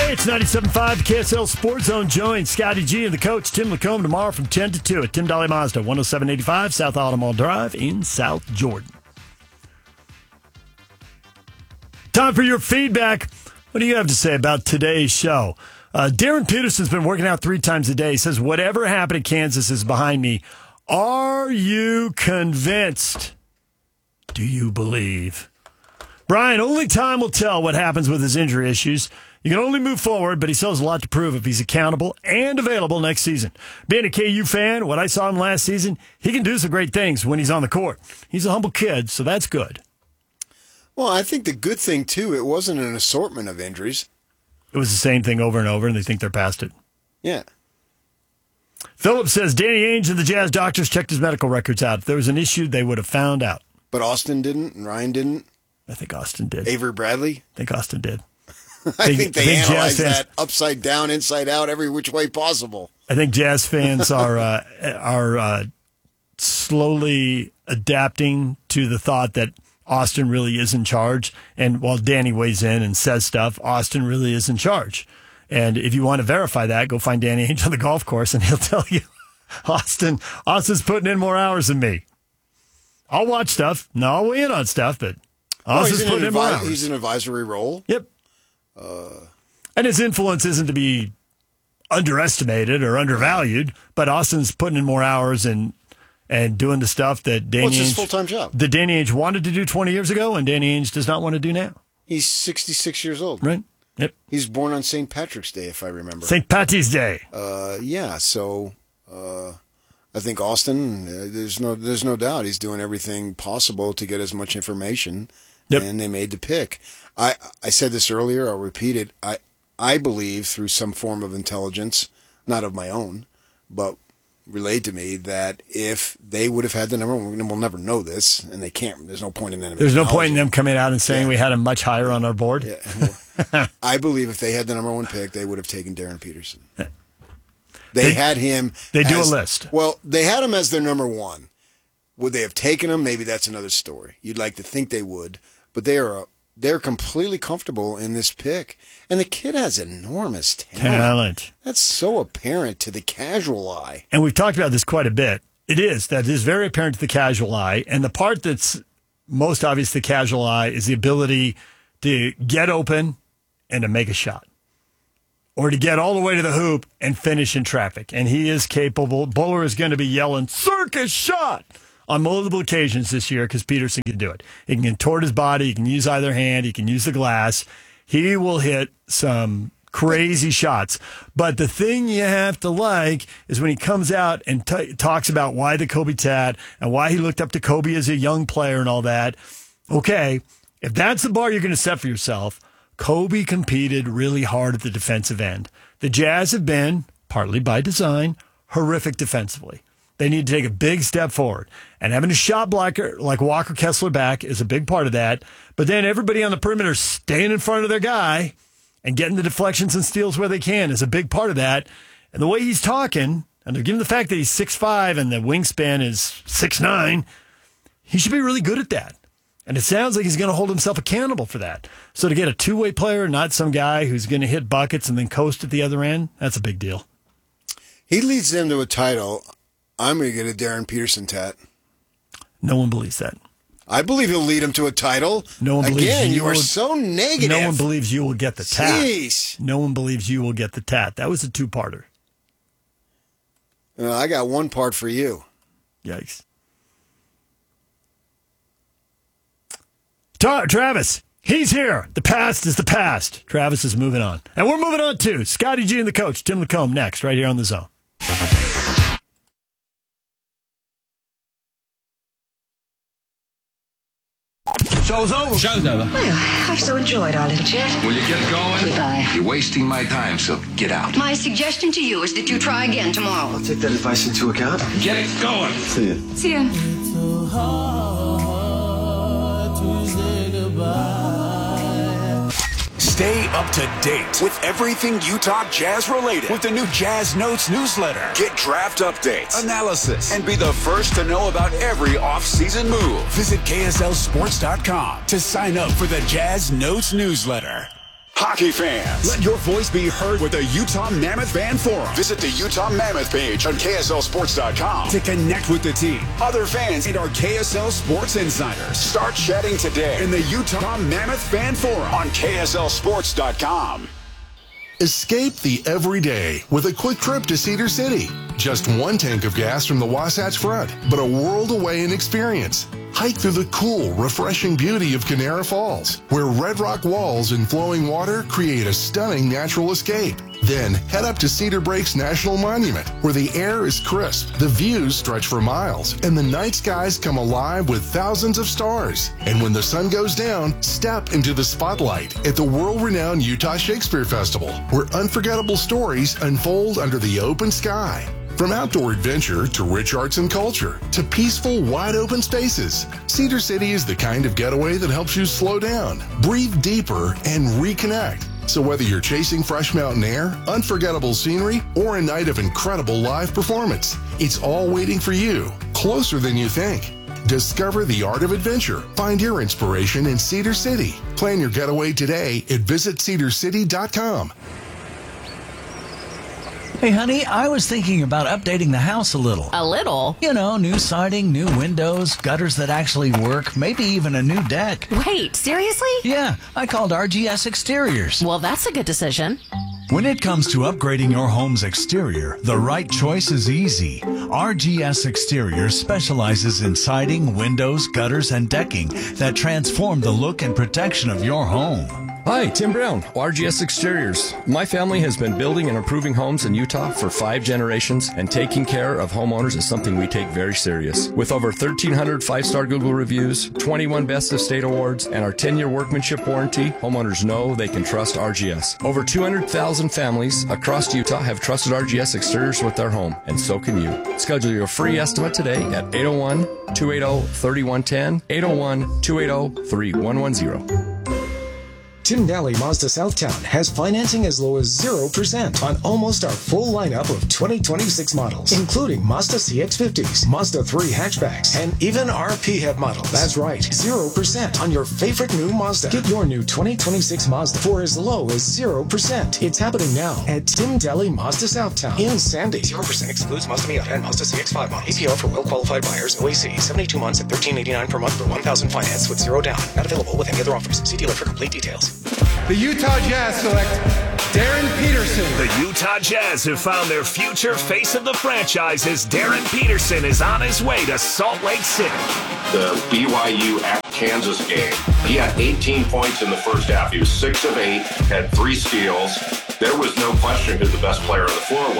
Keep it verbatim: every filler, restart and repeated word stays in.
Hey, it's ninety-seven point five K S L Sports Zone. Join Scotty G and the coach, Tim Lacombe, tomorrow from ten to two at Tim Dahle Mazda, one oh seven eighty-five South Automall Drive in South Jordan. Time for your feedback. What do you have to say about today's show? Uh, Darren Peterson's been working out three times a day. He says, whatever happened in Kansas is behind me. Are you convinced? Do you believe? Brian, only time will tell what happens with his injury issues. You can only move forward, but he still has a lot to prove if he's accountable and available next season. Being a K U fan, what I saw him last season, he can do some great things when he's on the court. He's a humble kid, so that's good. Well, I think the good thing, too, it wasn't an assortment of injuries. It was the same thing over and over, and they think they're past it. Yeah. Philip says, Danny Ainge and the Jazz doctors checked his medical records out. If there was an issue, they would have found out. But Austin didn't, and Ryan didn't? I think Austin did. Avery Bradley? I think Austin did. I think they I think analyzed fans, that upside down, inside out, every which way possible. I think Jazz fans are uh, are uh, slowly adapting to the thought that Austin really is in charge. And while Danny weighs in and says stuff, Austin really is in charge. And if you want to verify that, go find Danny Ainge on the golf course, and he'll tell you, Austin, Austin's putting in more hours than me. I'll watch stuff. No, I'll weigh in on stuff, but Austin's well, putting in more advi- hours. He's in an advisory role. Yep. Uh, and his influence isn't to be underestimated or undervalued, but Austin's putting in more hours and and doing the stuff that Danny What's his Ainge, full-time job? that Danny Ainge wanted to do twenty years ago, and Danny Ainge does not want to do now. He's sixty-six years old. Right. Yep. He's born on Saint Patrick's Day, if I remember. Saint Patty's Day. Uh, yeah. So uh, I think Austin. Uh, there's no. There's no doubt he's doing everything possible to get as much information. Yep. And they made the pick. I I said this earlier. I'll repeat it. I I believe through some form of intelligence, not of my own, but relayed to me, that if they would have had the number one, we'll never know this, and they can't. There's no point in them. There's no point in them coming out and saying yeah. we had him much higher on our board. Yeah. I believe if they had the number one pick, they would have taken Darren Peterson. They, they had him. They do as, a list. Well, they had him as their number one. Would they have taken him? Maybe that's another story. You'd like to think they would, but they are. They're completely comfortable in this pick. And the kid has enormous talent. Talent. That's so apparent to the casual eye. And we've talked about this quite a bit. It is. That is very apparent to the casual eye. And the part that's most obvious to the casual eye is the ability to get open and to make a shot. Or to get all the way to the hoop and finish in traffic. And he is capable. Buller is going to be yelling, circus shot! On multiple occasions this year, because Peterson can do it. He can contort his body. He can use either hand. He can use the glass. He will hit some crazy shots. But the thing you have to like is when he comes out and t- talks about why the Kobe tat and why he looked up to Kobe as a young player and all that. Okay, if that's the bar you're going to set for yourself, Kobe competed really hard at the defensive end. The Jazz have been, partly by design, horrific defensively. They need to take a big step forward. And having a shot blocker like Walker Kessler back is a big part of that. But then everybody on the perimeter staying in front of their guy and getting the deflections and steals where they can is a big part of that. And the way he's talking, and given the fact that he's six five and the wingspan is six nine, he should be really good at that. And it sounds like he's going to hold himself accountable for that. So to get a two-way player, not some guy who's going to hit buckets and then coast at the other end, that's a big deal. He leads them to a title. I'm going to get a Darren Peterson tat. No one believes that. I believe he'll lead him to a title. No one believes Again, you, you are will, so negative. No one believes you will get the tat. Jeez. No one believes you will get the tat. That was a two-parter. Uh, I got one part for you. Yikes. Ta- Travis, he's here. The past is the past. Travis is moving on. And we're moving on too. Scotty G and the coach, Tim Lacombe, next, right here on The Zone. Show's over. Show's over. Well, I've so enjoyed our little chat. Will you get going? Goodbye. You're wasting my time, so get out. My suggestion to you is that you try again tomorrow. I'll take that advice into account. Get going. See ya. See ya. Stay up to date with everything Utah Jazz related with the new Jazz Notes newsletter. Get draft updates, analysis, and be the first to know about every off-season move. Visit K S L sports dot com to sign up for the Jazz Notes newsletter. Hockey fans, let your voice be heard with the Utah Mammoth Fan Forum. Visit the Utah Mammoth page on K S L Sports dot com to connect with the team, other fans, and our K S L Sports insiders. Start chatting today in the Utah Mammoth Fan Forum on K S L Sports dot com. Escape the everyday with a quick trip to Cedar City. Just one tank of gas from the Wasatch Front, but a world away in experience. Hike through the cool, refreshing beauty of Canara Falls, where red rock walls and flowing water create a stunning natural escape. Then head up to Cedar Breaks National Monument, where the air is crisp, the views stretch for miles, and the night skies come alive with thousands of stars. And when the sun goes down, step into the spotlight at the world-renowned Utah Shakespeare Festival, where unforgettable stories unfold under the open sky. From outdoor adventure to rich arts and culture to peaceful, wide-open spaces, Cedar City is the kind of getaway that helps you slow down, breathe deeper, and reconnect. So whether you're chasing fresh mountain air, unforgettable scenery, or a night of incredible live performance, it's all waiting for you, closer than you think. Discover the art of adventure. Find your inspiration in Cedar City. Plan your getaway today at visit cedar city dot com. Hey, honey, I was thinking about updating the house a little. A little? You know, new siding, new windows, gutters that actually work, maybe even a new deck. Wait, seriously? Yeah, I called R G S Exteriors. Well, that's a good decision. When it comes to upgrading your home's exterior, the right choice is easy. R G S Exteriors specializes in siding, windows, gutters, and decking that transform the look and protection of your home. Hi, Tim Brown, R G S Exteriors. My family has been building and improving homes in Utah for five generations, and taking care of homeowners is something we take very serious. With over thirteen hundred five-star Google reviews, twenty-one Best of State awards, and our ten-year workmanship warranty, homeowners know they can trust R G S. Over two hundred thousand families across Utah have trusted R G S Exteriors with their home, and so can you. Schedule your free estimate today at eight oh one, two eight oh, three one one zero, eight oh one, two eight oh, three one one zero. Tim Daly Mazda Southtown has financing as low as zero percent on almost our full lineup of twenty twenty-six models, including Mazda C X fifties, Mazda three hatchbacks, and even our P HEV models. That's right, zero percent on your favorite new Mazda. Get your new twenty twenty-six Mazda for as low as zero percent. It's happening now at Tim Daly Mazda Southtown in Sandy. zero percent excludes Mazda Miata and Mazda C X five models. A P R for well-qualified buyers. O A C, seventy-two months at thirteen eighty-nine per month for one thousand finance with zero down. Not available with any other offers. See dealer for complete details. The Utah Jazz select Darren Peterson. The Utah Jazz have found their future face of the franchise as Darren Peterson is on his way to Salt Lake City. The B Y U at Kansas game, he had eighteen points in the first half. He was six of eight, had three steals. There was no question who the best player on the floor was.